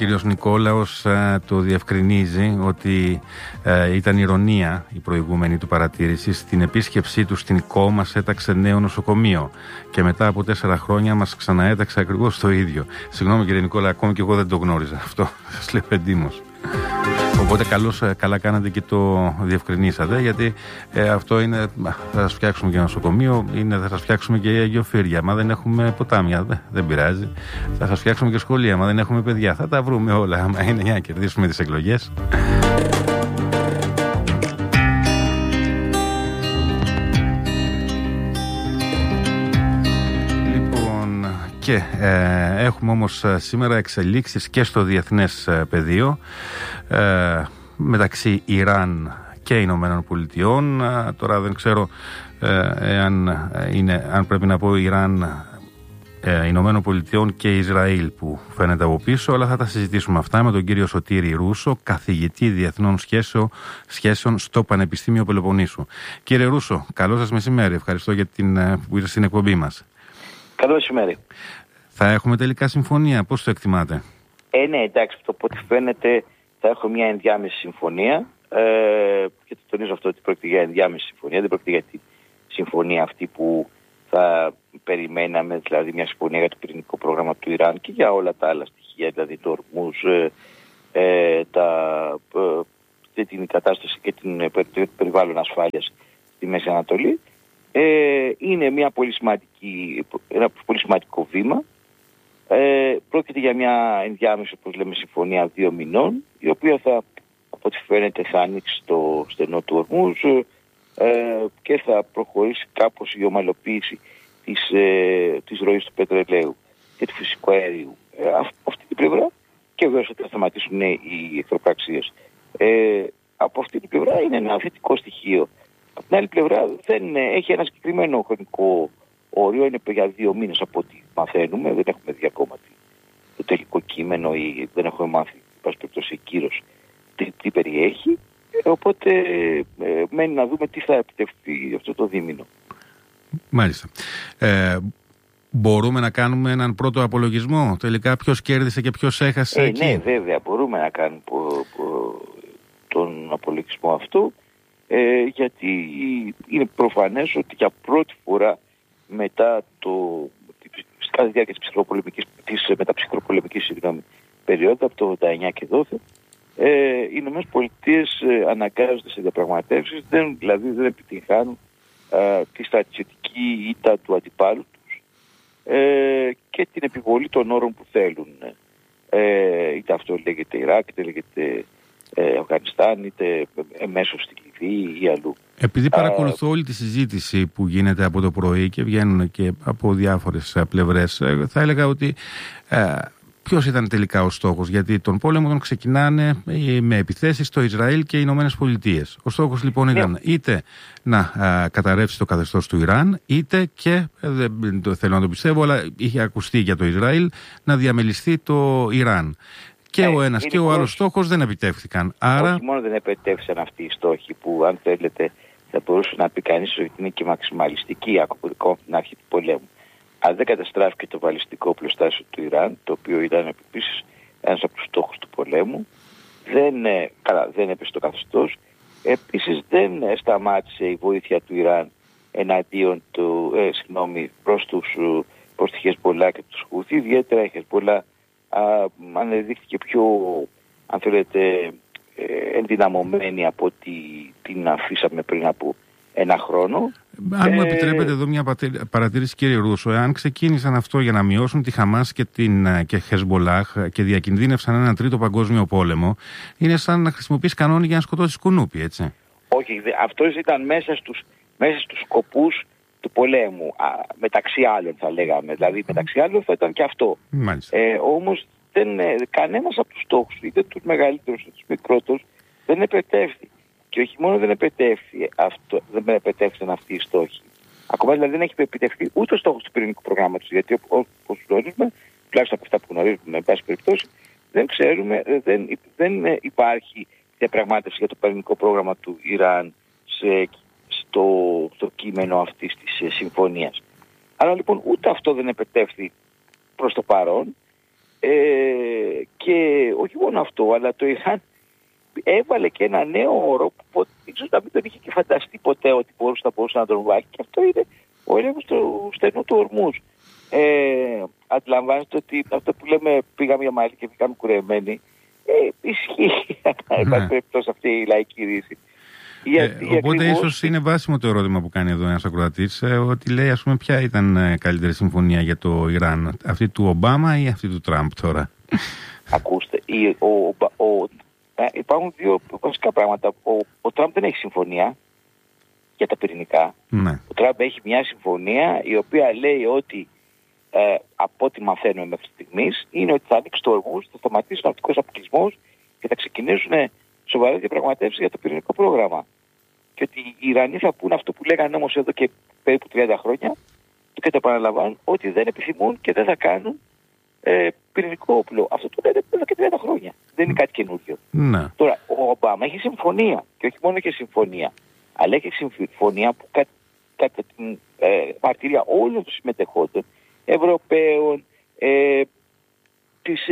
κύριος Νικόλαος το διευκρινίζει ότι ήταν ηρωνία η προηγούμενη του παρατήρηση. Στην επίσκεψή του στην ΚΟ μας έταξε νέο νοσοκομείο και μετά από 4 χρόνια μας ξαναέταξε ακριβώς το ίδιο. Συγγνώμη κύριε Νικόλα, ακόμη και εγώ δεν το γνώριζα αυτό, σας λέω εντύμως. Οπότε καλά κάνατε και το διευκρινίσατε, γιατί αυτό είναι, θα σας φτιάξουμε και νοσοκομείο, θα σας φτιάξουμε και αγιοφύρια, μα δεν έχουμε ποτάμια, δεν πειράζει. Θα σας φτιάξουμε και σχολεία, μα δεν έχουμε παιδιά. Θα τα βρούμε όλα, άμα είναι για να κερδίσουμε τις εκλογές. Και έχουμε όμως σήμερα εξελίξεις και στο διεθνές πεδίο μεταξύ Ιράν και Ηνωμένων Πολιτειών. Τώρα δεν ξέρω αν πρέπει να πω Ιράν, Ηνωμένων Πολιτειών και Ισραήλ που φαίνεται από πίσω, αλλά θα τα συζητήσουμε αυτά με τον κύριο Σωτήρη Ρούσο, καθηγητή διεθνών σχέσεων στο Πανεπιστήμιο Πελοποννήσου. Κύριε Ρούσο, καλό σας μεσημέρι. Ευχαριστώ που ήρθατε στην εκπομπή μας. Καλό μεσημέρι. Θα έχουμε τελικά συμφωνία, πώς το εκτιμάτε? Ναι, εντάξει, από ό,τι φαίνεται θα έχω μια ενδιάμεση συμφωνία και το τονίζω αυτό ότι πρόκειται για ενδιάμεση συμφωνία, δεν πρόκειται για τη συμφωνία αυτή που θα περιμέναμε, δηλαδή μια συμφωνία για το πυρηνικό πρόγραμμα του Ιράν και για όλα τα άλλα στοιχεία, δηλαδή το ορμούς, την κατάσταση και το περιβάλλον ασφάλειας στη Μέση Ανατολή. Είναι ένα πολύ σημαντικό βήμα. Πρόκειται για μια ενδιάμεση, όπως λέμε, συμφωνία 2 μηνών, η οποία από ό,τι φαίνεται θα ανοίξει το στενό του ορμούς και θα προχωρήσει κάπως η ομαλοποίηση της ροής του πετρελαίου και του φυσικού αερίου. Αυτή την πλευρά, και βέβαια θα σταματήσουν οι εχθροπραξίες. Από αυτή την πλευρά είναι ένα θετικό στοιχείο. Από την άλλη πλευρά έχει ένα συγκεκριμένο χρονικό όριο, είναι για 2 μήνες από ό,τι μαθαίνουμε, δεν έχουμε δει ακόμα το τελικό κείμενο ή δεν έχουμε μάθει, πάση περιπτώσει, κύρος τι περιέχει, οπότε μένει να δούμε τι θα επιτευχθεί αυτό το δίμηνο. Μάλιστα. Μπορούμε να κάνουμε έναν πρώτο απολογισμό, τελικά ποιος κέρδισε και ποιος έχασε εκεί? Ναι, βέβαια, μπορούμε να κάνουμε τον απολογισμό αυτό. Γιατί είναι προφανές ότι για πρώτη φορά μετά κατά τη διάρκεια της μεταψυχροπολεμικής περίοδου από το 1989 και 12 οι Ηνωμένες Πολιτείες αναγκάζονται σε διαπραγματεύσεις, δηλαδή δεν επιτυγχάνουν τη στρατιωτική ήττα του αντιπάλου τους και την επιβολή των όρων που θέλουν. Είτε αυτό λέγεται Ιράκ, είτε λέγεται Αφγανιστάν, είτε εμέσως στη Λιβύη ή αλλού. Επειδή παρακολουθώ όλη τη συζήτηση που γίνεται από το πρωί και βγαίνουν και από διάφορες πλευρές, θα έλεγα ότι ποιος ήταν τελικά ο στόχος? Γιατί τον πόλεμο τον ξεκινάνε με επιθέσεις στο Ισραήλ και οι Ηνωμένες Πολιτείες. Ο στόχος λοιπόν ήταν είτε να καταρρεύσει το καθεστώς του Ιράν, είτε και, δεν θέλω να το πιστεύω, αλλά είχε ακουστεί για το Ισραήλ, να διαμελιστεί το Ιράν. Και ο ένας και ο άλλος στόχος δεν επιτεύχθηκαν. Άρα... Όχι μόνο δεν επιτεύχθηκαν αυτοί οι στόχοι που, αν θέλετε, θα μπορούσε να πει κανείς ότι είναι και μαξιμαλιστική από την αρχή του πολέμου. Αν δεν καταστράφηκε το βαλιστικό οπλοστάσιο του Ιράν, το οποίο ήταν επίσης ένας από τους στόχους του πολέμου, δεν έπεσε το καθεστώς. Επίσης δεν σταμάτησε η βοήθεια του Ιράν εναντίον προς τη Χεσμπολά και τους Χούθι. Ιδιαίτερα η Χεσμπολά ανεδείχθηκε πιο, αν θέλετε, ενδυναμωμένη από ότι την αφήσαμε πριν από 1 χρόνο. Αν μου επιτρέπετε εδώ μια παρατήρηση, κύριε Ρούσο, εάν ξεκίνησαν αυτό για να μειώσουν τη Χαμάς και Χεσμπολάχ και διακινδύνευσαν έναν 3ο παγκόσμιο πόλεμο, είναι σαν να χρησιμοποιείς κανόνι για να σκοτώσεις κουνούπι, έτσι? Όχι, αυτό ήταν μέσα στους σκοπούς του πολέμου, μεταξύ άλλων θα λέγαμε, δηλαδή μεταξύ άλλων θα ήταν και αυτό. Όμως κανένας από τους στόχους, είτε τους μεγαλύτερους είτε τους μικρότερους, δεν επετεύχθη. Και όχι μόνο δεν επετεύχθηκαν αυτοί οι στόχοι. Ακόμα δηλαδή δεν έχει επιτευχθεί ούτε ο στόχος του πυρηνικού προγράμματος, γιατί όπως γνωρίζουμε, τουλάχιστον από αυτά που γνωρίζουμε, εν πάση περιπτώσει, δεν υπάρχει διαπραγμάτευση για το πυρηνικό πρόγραμμα του Ιράν στο κείμενο αυτής της συμφωνίας. Άρα λοιπόν ούτε αυτό δεν επετεύχθη προς το παρόν Και όχι μόνο αυτό, αλλά το Ιράν έβαλε και ένα νέο όρο που ίσως να μην τον είχε και φανταστεί ποτέ ότι θα μπορούσε να τον βάλει. Και αυτό είναι ο έλεγχος του στενού του Ορμούζ. Αντιλαμβάνεστε ότι αυτό που λέμε πήγαμε για μαλλί και πήγαμε κουρεμένοι, ισχύει. Υπάρχει περιπτώσει αυτή η λαϊκή ρίση. Οπότε ίσως είναι βάσιμο το ερώτημα που κάνει εδώ ένας ακροατής, ότι λέει, ας πούμε, ποια ήταν καλύτερη συμφωνία για το Ιράν, αυτή του Ομπάμα ή αυτή του Τραμπ τώρα? Ακούστε, υπάρχουν δύο βασικά πράγματα. Ο Τραμπ δεν έχει συμφωνία για τα πυρηνικά. Ναι. Ο Τραμπ έχει μια συμφωνία η οποία λέει ότι από ό,τι μαθαίνουμε μέχρι στιγμής είναι ότι θα ανοίξει το Ορμούζ, θα σταματήσει ο ναυτικός αποκλεισμός και θα ξεκινήσουν σοβαρές διαπραγματεύσεις για το πυρηνικό πρόγραμμα. Και ότι οι Ιρανοί θα πούν αυτό που λέγανε όμως εδώ και περίπου 30 χρόνια και το επαναλαμβάνουν, ότι δεν επιθυμούν και δεν θα κάνουν πυρηνικό όπλο. Αυτό το λένε εδώ και 30 χρόνια. Δεν είναι κάτι καινούριο. Ναι. Τώρα, ο Ομπάμα έχει συμφωνία και όχι μόνο και συμφωνία, αλλά έχει συμφωνία που κατά την μαρτυρία όλων των συμμετεχόντων, Ευρωπαίων, της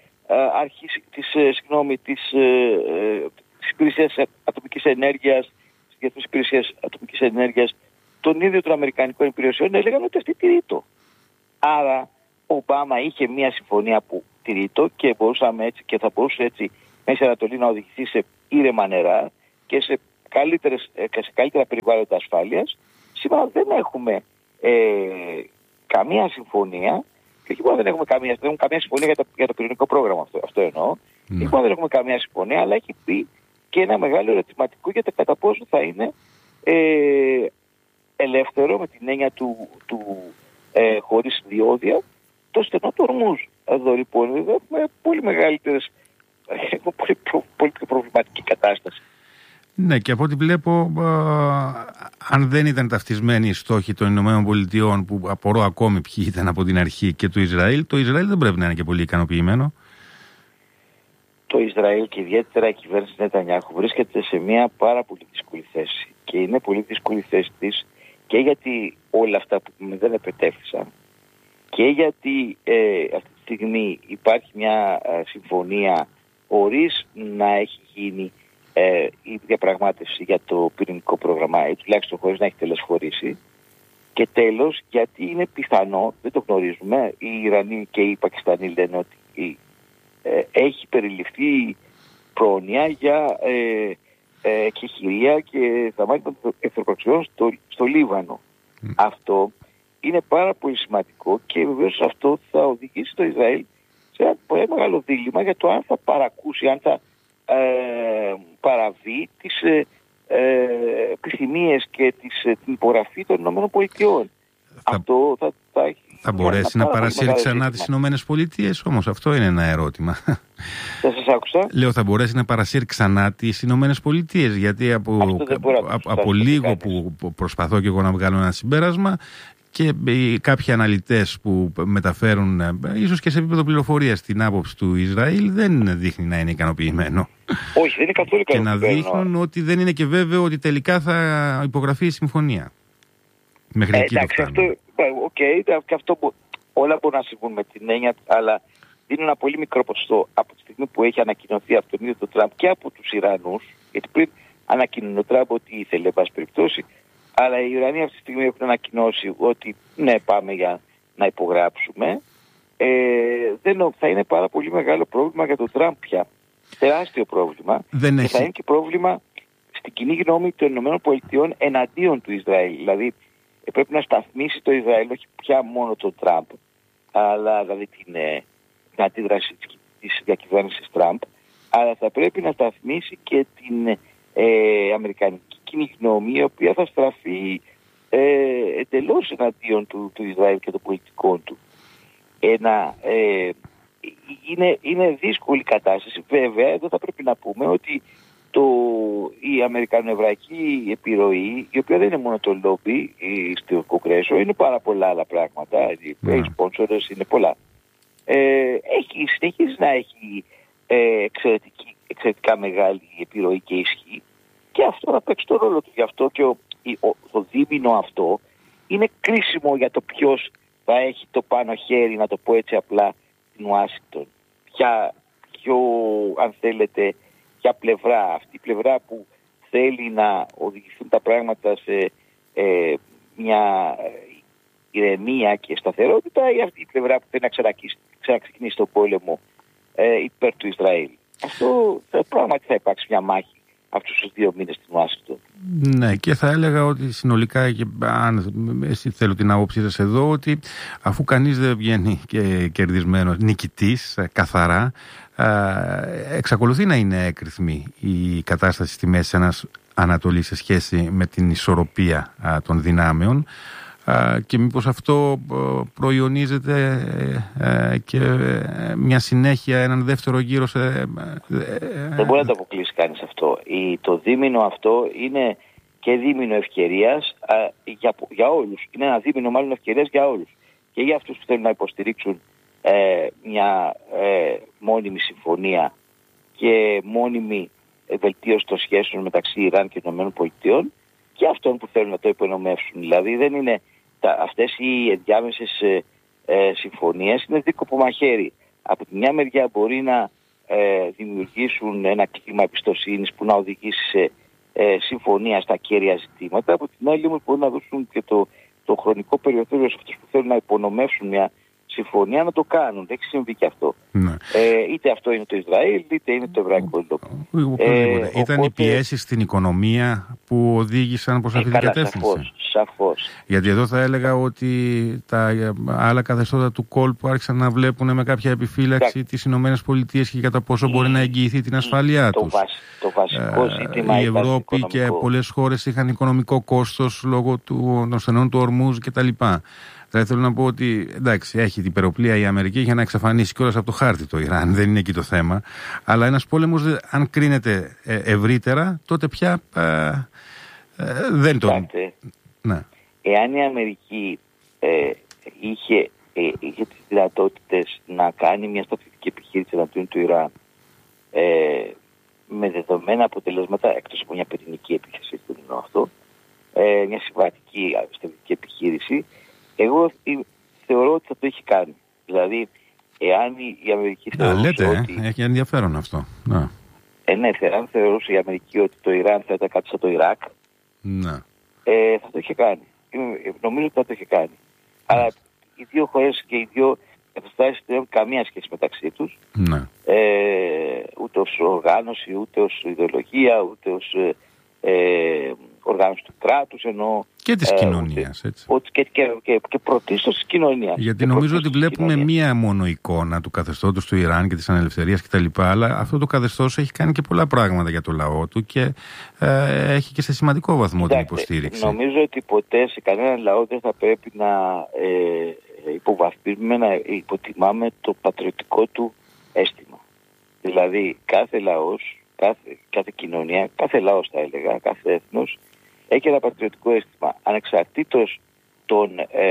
υπηρεσίας ατομικής ενέργειας, της Διεθνούς Υπηρεσίας Ατομικής Ενέργειας, των ίδιων των Αμερικανικών υπηρεσιών, έλεγαν ότι αυτή τηρεί το. Άρα, ο Ομπάμα είχε μια συμφωνία που τηρεί το και μπορούσαμε έτσι και θα μπορούσε έτσι Μέση Ανατολή να οδηγηθεί σε ήρεμα νερά και σε καλύτερα περιβάλλοντα ασφάλειας. Σήμερα δεν έχουμε καμία συμφωνία. Και όχι μόνο δεν έχουμε καμία συμφωνία για το πυρηνικό πρόγραμμα, αυτό εννοώ. Όχι μόνο δεν έχουμε καμία συμφωνία, αλλά έχει πει και ένα μεγάλο ερωτηματικό για το κατά πόσο θα είναι ελεύθερο με την έννοια του χωρίς διόδια το στενό του Ορμούζ. Εδώ λοιπόν έχουμε πολύ μεγαλύτερες, πολύ πιο προβληματική κατάσταση. Ναι, και από ό,τι βλέπω, αν δεν ήταν ταυτισμένοι οι στόχοι των ΗΠΑ, που απορώ ακόμη ποιοι ήταν από την αρχή, και του Ισραήλ, το Ισραήλ δεν πρέπει να είναι και πολύ ικανοποιημένο. Το Ισραήλ και ιδιαίτερα η κυβέρνηση Νετανιάχου βρίσκεται σε μια πάρα πολύ δύσκολη θέση. Και είναι πολύ δύσκολη θέση της και γιατί όλα αυτά που δεν επετέφθησαν και γιατί αυτή τη στιγμή υπάρχει μια συμφωνία χωρίς να έχει γίνει η διαπραγμάτευση για το πυρηνικό πρόγραμμα, ή τουλάχιστον χωρίς να έχει τελεσφορήσει. Και τέλος, γιατί είναι πιθανό, δεν το γνωρίζουμε, οι Ιρανοί και οι Πακιστανοί λένε ότι έχει περιληφθεί πρόνοια για εκεχηρία και θαμάτια των εχθροπραξιών στο Λίβανο. Αυτό είναι πάρα πολύ σημαντικό και βεβαίως αυτό θα οδηγήσει το Ισραήλ σε ένα πολύ μεγάλο δίλημμα για το αν θα παρακούσει, αν θα παραβεί τις επιθυμίες και την υπογραφή των ΗΠΑ. Αυτό θα μπορέσει να παρασύρει ξανά τις ΗΠΑ, όμως αυτό είναι ένα ερώτημα. Δεν σας άκουσα. Λέω, θα μπορέσει να παρασύρει ξανά τις ΗΠΑ, γιατί από λίγο που προσπαθώ και εγώ να βγάλω ένα συμπέρασμα, και κάποιοι αναλυτές που μεταφέρουν, ίσως και σε επίπεδο πληροφορίας, την άποψη του Ισραήλ, δεν δείχνει να είναι ικανοποιημένο. Όχι, δεν είναι καθόλου ικανοποιημένο. Και να δείχνουν ότι δεν είναι και βέβαιο ότι τελικά θα υπογραφεί η συμφωνία. Μέχρι εκεί το φτάνουμε. Και αυτό όλα μπορούν να συμβούν με την έννοια, αλλά δίνουν ένα πολύ μικρό ποσοστό από τη στιγμή που έχει ανακοινωθεί από τον ίδιο τον Τραμπ και από τους Ιρανούς, γιατί πριν ανακοινώνει ο Τραμπ ότι ήθελε, εν πάση περιπτώσει, αλλά οι Ιρανοί αυτή τη στιγμή έχουν ανακοινώσει ότι ναι, πάμε για να υπογράψουμε. Θα είναι πάρα πολύ μεγάλο πρόβλημα για τον Τραμπ πια. Τεράστιο πρόβλημα. Θα είναι και πρόβλημα στην κοινή γνώμη των ΗΠΑ εναντίον του Ισραήλ. Δηλαδή πρέπει να σταθμίσει το Ισραήλ, όχι πια μόνο τον Τραμπ, αλλά δηλαδή την αντίδραση της διακυβέρνησης Τραμπ, αλλά θα πρέπει να σταθμίσει και την αμερικανική κοινή γνώμη, η οποία θα στραφεί εντελώς εναντίον του Ισραήλ και των πολιτικών του. Είναι δύσκολη κατάσταση. Βέβαια, εδώ θα πρέπει να πούμε ότι η αμερικανοεβραϊκή επιρροή, η οποία δεν είναι μόνο το λόμπι στο Κογκρέσο, είναι πάρα πολλά άλλα πράγματα. Οι σπόνσορες είναι πολλά. Συνεχίζει να έχει εξαιρετικά μεγάλη επιρροή και ισχύ. Και αυτό θα παίξει το ρόλο του. Γι' αυτό και το δίμηνο αυτό είναι κρίσιμο για το ποιος θα έχει το πάνω χέρι, να το πω έτσι απλά, στην Ουάσιγκτον. πιο, αν θέλετε, για πλευρά. Αυτή η πλευρά που θέλει να οδηγηθούν τα πράγματα σε μια ηρεμία και σταθερότητα, ή αυτή η πλευρά που θέλει να ξαναξεκινήσει τον πόλεμο υπέρ του Ισραήλ. Αυτό πράγματι θα υπάρξει μια μάχη αυτούς τους 2 μήνες στην Ουάσιγκτον. Ναι, και θα έλεγα ότι συνολικά, και αν εσύ θέλω την άποψή σας εδώ, ότι αφού κανείς δεν βγαίνει και κερδισμένος, νικητής καθαρά, εξακολουθεί να είναι έκρηθμη η κατάσταση στη Μέση Ανατολή σε σχέση με την ισορροπία των δυνάμεων, και μήπως αυτό προϊονίζεται και μια συνέχεια, έναν δεύτερο γύρο Δεν μπορεί να το αποκλείσει κανείς αυτό. Το δίμηνο αυτό είναι και δίμηνο ευκαιρίας για όλους. Είναι ένα δίμηνο μάλλον ευκαιρίας για όλους. Και για αυτούς που θέλουν να υποστηρίξουν μια μόνιμη συμφωνία και μόνιμη βελτίωση των σχέσεων μεταξύ Ιράν και ΗΠΑ, και αυτών που θέλουν να το υπονομεύσουν. Δηλαδή δεν είναι αυτές οι ενδιάμεσες συμφωνίες, είναι δίκοπο μαχαίρι. Από τη μια μεριά μπορεί να δημιουργήσουν ένα κλίμα εμπιστοσύνης που να οδηγήσει σε συμφωνία στα κέρια ζητήματα. Από την άλλη όμως μπορεί να δώσουν και το χρονικό περιθώριο σε αυτούς που θέλουν να υπονομεύσουν μια συμφωνία να το κάνουν. Δεν έχει συμβεί και αυτό. Ναι. Είτε αυτό είναι το Ισραήλ, είτε είναι το εβραϊκό λόμπι. Ήταν οι πιέσεις στην οικονομία που οδήγησαν προς αυτή την κατεύθυνση. Σαφώς. Γιατί εδώ θα έλεγα ότι τα άλλα καθεστώτα του κόλπου άρχισαν να βλέπουν με κάποια επιφύλαξη τις Ηνωμένες Πολιτείες και κατά πόσο μπορεί να εγγυηθεί την ασφαλειά τους. Το βασικό ζήτημα η Ευρώπη και πολλές χώρες είχαν οικονομικό κόστος λόγω των στενών του Ορμούζ κτλ. Θα ήθελα να πω ότι εντάξει, έχει την υπεροπλία η Αμερική για να εξαφανίσει κιόλας από το χάρτη το Ιράν, δεν είναι εκεί το θέμα. Αλλά ένας πόλεμος, αν κρίνεται ευρύτερα, τότε πια δεν τον. Ναι. Εάν η Αμερική είχε τις δυνατότητες να κάνει μια στρατιωτική επιχείρηση εναντίον του Ιράν με δεδομένα αποτελέσματα, εκτός από μια πυρηνική επίθεση, δεν εννοώ αυτό, μια συμβατική στρατιωτική επιχείρηση, εγώ θεωρώ ότι θα το έχει κάνει. Δηλαδή, εάν η Αμερική θεωρούσε ότι... έχει ενδιαφέρον αυτό. Ναι, αν θεωρούσε η Αμερική ότι το Ιράν θα ήταν κάτι σαν το Ιράκ, ναι, θα το είχε κάνει. Νομίζω ότι θα το είχε κάνει. Αλλά οι δύο χώρες και οι δύο καταστάσεις δεν έχουν καμία σχέση μεταξύ τους. Ναι. Ούτε ως οργάνωση, ούτε ως ιδεολογία, ούτε ως οργάνωση του κράτους, ενώ και της κοινωνίας, έτσι. Και πρωτίστως της κοινωνίας. Γιατί νομίζω ότι βλέπουμε μία μόνο εικόνα του καθεστώτος του Ιράν και της ανελευθερίας κτλ. Αλλά αυτό το καθεστώς έχει κάνει και πολλά πράγματα για το λαό του και έχει και σε σημαντικό βαθμό την υποστήριξη. Νομίζω ότι ποτέ σε κανέναν λαό δεν θα πρέπει να υποβαθμίζουμε, να υποτιμάμε το πατριωτικό του αίσθημα. Δηλαδή κάθε λαός, κάθε κοινωνία, κάθε λαός θα έλεγα, κάθε έθνος έχει ένα πατριωτικό αίσθημα, ανεξαρτήτως των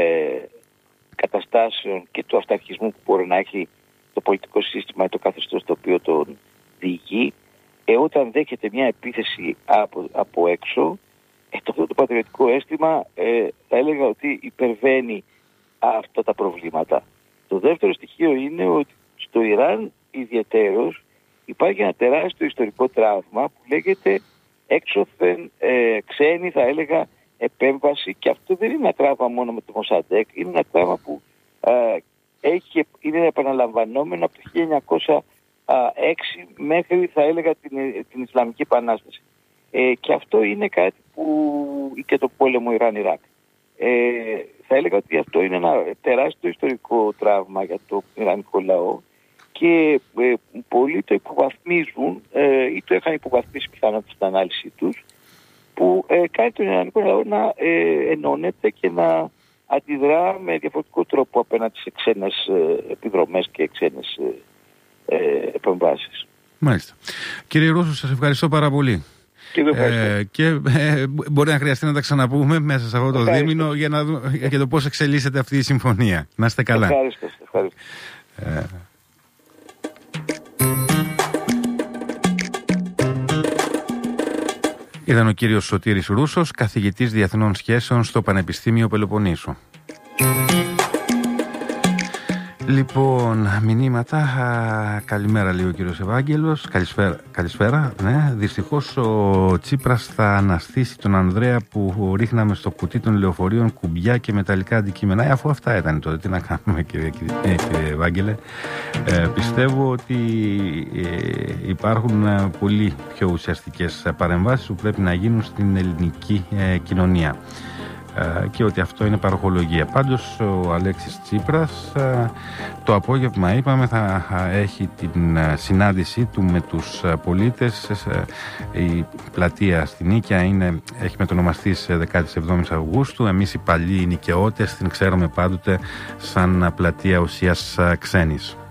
καταστάσεων και του αυταρχισμού που μπορεί να έχει το πολιτικό σύστημα ή το καθεστώς το οποίο τον διοικεί. Όταν δέχεται μια επίθεση από έξω, αυτό το πατριωτικό αίσθημα θα έλεγα ότι υπερβαίνει αυτά τα προβλήματα. Το δεύτερο στοιχείο είναι ότι στο Ιράν ιδιαιτέρως υπάρχει ένα τεράστιο ιστορικό τραύμα που λέγεται έξωθεν ξένη, θα έλεγα, επέμβαση, και αυτό δεν είναι ένα τραύμα μόνο με το Μοσαντέκ, είναι ένα τραύμα που είναι επαναλαμβανόμενο από το 1906 μέχρι, θα έλεγα, την Ισλαμική Επανάσταση. Και αυτό είναι κάτι που και το πόλεμο Ιράν-Ιράκ. Θα έλεγα ότι αυτό είναι ένα τεράστιο ιστορικό τραύμα για το ιρανικό λαό και πολλοί το υποβαθμίζουν ή το είχαν υποβαθμίσει πιθανότητα στην ανάλυση τους, που κάνει τον ιρανικό λαό να ενώνεται και να αντιδρά με διαφορετικό τρόπο απέναντι σε ξένες επιδρομές και ξένες επεμβάσεις. Μάλιστα. Κύριε Ρούσο, σας ευχαριστώ πάρα πολύ. Και μπορεί να χρειαστεί να τα ξαναπούμε μέσα σε αυτό το δίμηνο για το πώς εξελίσσεται αυτή η συμφωνία. Να είστε καλά. Ευχαριστώ. Ήταν ο κύριος Σωτήρης Ρούσος, καθηγητής Διεθνών Σχέσεων στο Πανεπιστήμιο Πελοποννήσου. Λοιπόν, μηνύματα. Καλημέρα, λέει ο κύριος Ευάγγελος. Καλησπέρα. Ναι. Δυστυχώς ο Τσίπρας θα αναστήσει τον Ανδρέα που ρίχναμε στο κουτί των λεωφορείων κουμπιά και μεταλλικά αντικείμενα. Αφού αυτά ήταν τότε, τι να κάνουμε, κύριε Ευάγγελε. Πιστεύω ότι υπάρχουν πολύ πιο ουσιαστικές παρεμβάσεις που πρέπει να γίνουν στην ελληνική κοινωνία. Και ότι αυτό είναι παροχολογία. Πάντως ο Αλέξης Τσίπρας το απόγευμα, είπαμε, θα έχει την συνάντησή του με τους πολίτες. Η πλατεία στην Νίκαια έχει μετονομαστεί σε 17 Αυγούστου. Εμείς οι παλιοί νοικαιώτες την ξέρουμε πάντοτε σαν πλατεία ουσίας ξένης.